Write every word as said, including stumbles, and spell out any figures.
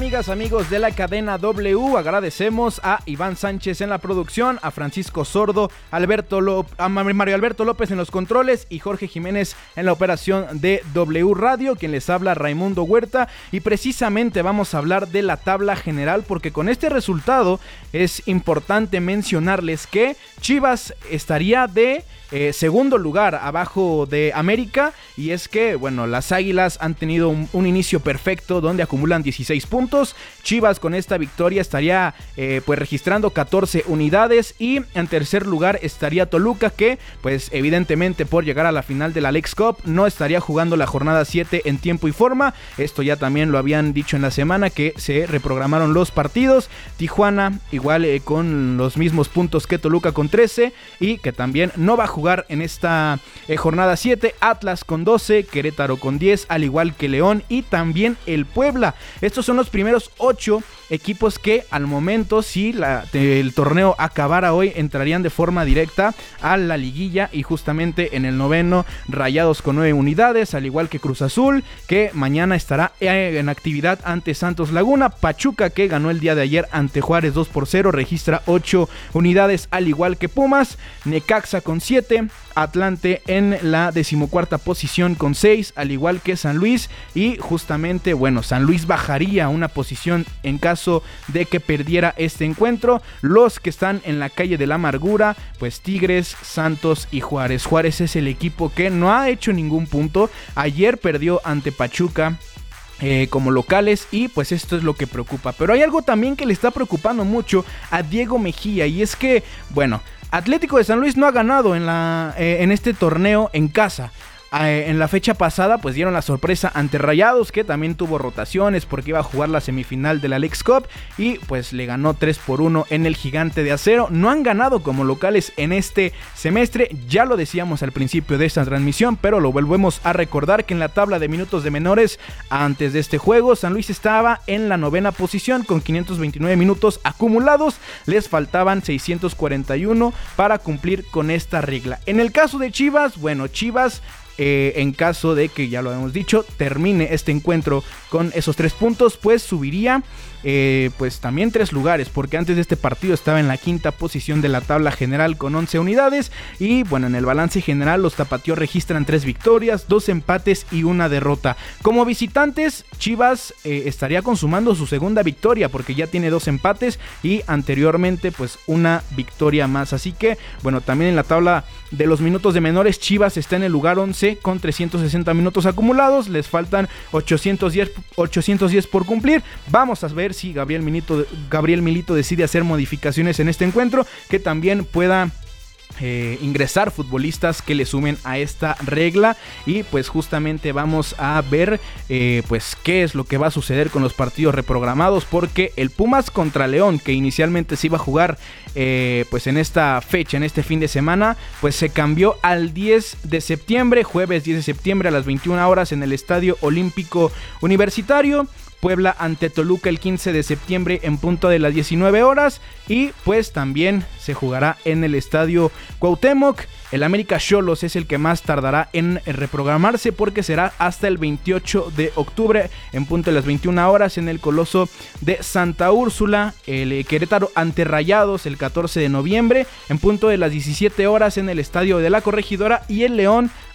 amigas, amigos de la cadena W? Agradecemos a Iván Sánchez en la producción, a Francisco Sordo, Alberto Lop- a Mario Alberto López en los controles y Jorge Jiménez en la operación de W Radio, quien les habla Raimundo Huerta, y precisamente vamos a hablar de la tabla general, porque con este resultado es importante mencionarles que Chivas estaría de Eh, segundo lugar abajo de América, y es que bueno, las Águilas han tenido un, un inicio perfecto donde acumulan dieciséis puntos. Chivas con esta victoria estaría eh, pues registrando catorce unidades, y en tercer lugar estaría Toluca, que pues evidentemente por llegar a la final de la Leagues Cup no estaría jugando la jornada siete en tiempo y forma. Esto ya también lo habían dicho en la semana, que se reprogramaron los partidos. Tijuana igual eh, con los mismos puntos que Toluca con trece, y que también no va a jugar jugar en esta eh, jornada siete. Atlas con doce, Querétaro con diez, al igual que León y también el Puebla. Estos son los primeros ocho equipos que al momento, si la, el torneo acabara hoy, entrarían de forma directa a la liguilla, y justamente en el noveno Rayados con nueve unidades, al igual que Cruz Azul, que mañana estará en actividad ante Santos Laguna. Pachuca, que ganó el día de ayer ante Juárez dos por cero, registra ocho unidades, al igual que Pumas. Necaxa con siete, Atlante en la decimocuarta posición con seis, al igual que San Luis, y justamente, bueno, San Luis bajaría una posición en caso de que perdiera este encuentro. Los que están en la calle de la amargura, pues Tigres, Santos y Juárez. Juárez es el equipo que no ha hecho ningún punto. Ayer perdió ante Pachuca Eh, como locales, y pues esto es lo que preocupa. Pero hay algo también que le está preocupando mucho a Diego Mejía, y es que, bueno, Atlético de San Luis no ha ganado en, la, eh, en este torneo en casa. Eh, en la fecha pasada pues dieron la sorpresa ante Rayados, que también tuvo rotaciones porque iba a jugar la semifinal de la Leagues Cup, y pues le ganó tres por uno en el Gigante de Acero. No han ganado como locales en este semestre, ya lo decíamos al principio de esta transmisión, pero lo volvemos a recordar, que en la tabla de minutos de menores antes de este juego, San Luis estaba en la novena posición con quinientos veintinueve minutos acumulados. Les faltaban seiscientos cuarenta y uno para cumplir con esta regla. En el caso de Chivas, bueno, Chivas Eh, en caso de que, ya lo hemos dicho, termine este encuentro con esos tres puntos, pues subiría eh, pues también tres lugares, porque antes de este partido estaba en la quinta posición de la tabla general con once unidades. Y bueno, en el balance general los tapatíos registran tres victorias, dos empates y una derrota. Como visitantes, Chivas eh, estaría consumando su segunda victoria, porque ya tiene dos empates y anteriormente pues una victoria más. Así que bueno, también en la tabla de los minutos de menores, Chivas está en el lugar once con trescientos sesenta minutos acumulados. Les faltan ochocientos diez por cumplir. Vamos a ver si Gabriel Milito, Gabriel Milito decide hacer modificaciones en este encuentro, que también pueda Eh, ingresar futbolistas que le sumen a esta regla. Y pues justamente vamos a ver eh, pues qué es lo que va a suceder con los partidos reprogramados, porque el Pumas contra León, que inicialmente se iba a jugar eh, pues en esta fecha, en este fin de semana, pues se cambió al diez de septiembre, jueves diez de septiembre a las veintiuna horas en el Estadio Olímpico Universitario. Puebla ante Toluca el quince de septiembre en punto de las diecinueve horas, y pues también se jugará en el Estadio Cuauhtémoc. El América Xolos es el que más tardará en reprogramarse, porque será hasta el veintiocho de octubre en punto de las veintiuna horas en el Coloso de Santa Úrsula. El Querétaro ante Rayados el catorce de noviembre en punto de las diecisiete horas en el Estadio de la Corregidora, y el León